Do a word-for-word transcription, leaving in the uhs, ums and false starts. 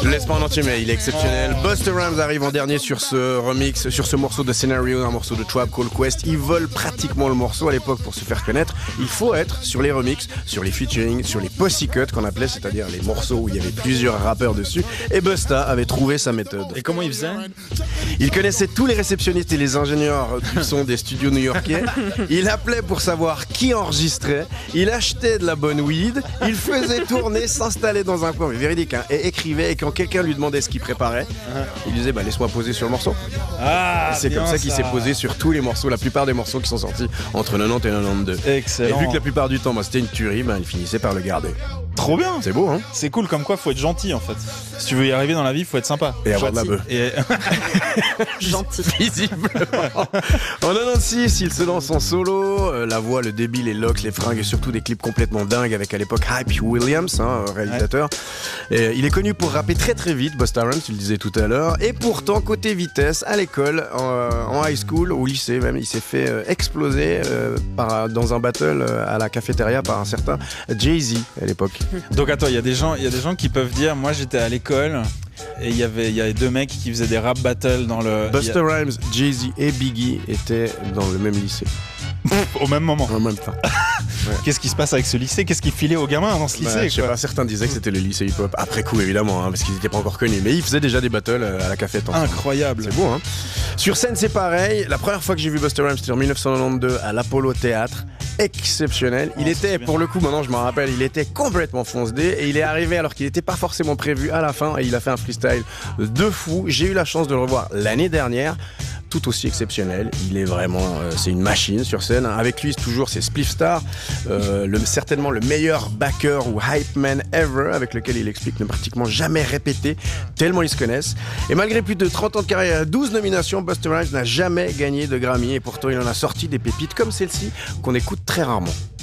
Je le laisse pas en entier, mais il est exceptionnel. Busta Rhymes arrive en dernier sur ce remix, sur ce morceau de Scenario, un morceau de Tribe Called Quest. Il vole pratiquement le morceau à l'époque pour se faire connaître. Il faut être sur les remixes, sur les featuring, sur les posse cuts qu'on appelait, c'est-à-dire les morceaux où il y avait plusieurs rappeurs dessus. Et Busta avait trouvé sa méthode. Et comment il faisait ? Il connaissait tous les réceptionnistes et les ingénieurs du son des studios new-yorkais. Il appelait pour savoir qui enregistrait. Il achetait de la bonne weed. Il faisait tourner, s'installait dans un coin, mais véridique, hein, et écrivait. Et quand quelqu'un lui demandait ce qu'il préparait, il disait bah laisse-moi poser sur le morceau. Ah, et c'est comme ça qu'il s'est posé sur tous les morceaux, la plupart des morceaux qui sont sortis entre quatre-vingt-dix et quatre-vingt-douze. Excellent. Et vu que la plupart du temps bah, c'était une tuerie, bah, il finissait par le garder. Trop bien. C'est beau, hein. C'est cool, comme quoi faut être gentil en fait. Si tu veux y arriver dans la vie, faut être sympa. Et avoir de la bœuf. Et... Gentil. Visiblement. En quatre-vingt-six, il se lance en solo. Euh, la voix, le débit, les locks, les fringues et surtout des clips complètement dingues avec à l'époque Hype Williams, hein, réalisateur. Ouais. Et, il est connu pour rapper très très vite, Busta Rhymes, tu le disais tout à l'heure. Et pourtant, côté vitesse, à l'école, en, en high school, au lycée même, il s'est fait euh, exploser euh, par, dans un battle euh, à la cafétéria par un certain Jay-Z à l'époque. Donc attends, il y a des gens, il y a des gens qui peuvent dire, moi j'étais à l'école et il y avait, il y avait deux mecs qui faisaient des rap battles dans le. Busta a... Rhymes, Jay-Z et Biggie étaient dans le même lycée. Au même moment. En même temps. Ouais. Qu'est-ce qui se passe avec ce lycée ? Qu'est-ce qui filait aux gamins dans ce lycée ? bah, Je sais pas, certains disaient que c'était le lycée hip-hop. Après coup, évidemment, hein, parce qu'ils n'étaient pas encore connus. Mais ils faisaient déjà des battles à la café. Incroyable. C'est beau, hein. Sur scène, c'est pareil. La première fois que j'ai vu Busta Rhymes, c'était en dix-neuf cent quatre-vingt-douze à l'Apollo Théâtre. Exceptionnel. Il oh, était, pour le coup, maintenant je m'en rappelle, il était complètement fonce-dé et il est arrivé alors qu'il n'était pas forcément prévu à la fin et il a fait un freestyle de fou. J'ai eu la chance de le revoir l'année dernière. Tout aussi exceptionnel, il est vraiment, euh, c'est une machine sur scène. Avec lui, toujours c'est Spliff Star, euh, le, certainement le meilleur backer ou hype man ever, avec lequel il explique ne pratiquement jamais répéter, tellement ils se connaissent. Et malgré plus de trente ans de carrière, douze nominations, Busta Rhymes n'a jamais gagné de Grammy et pourtant il en a sorti des pépites comme celle-ci qu'on écoute très rarement.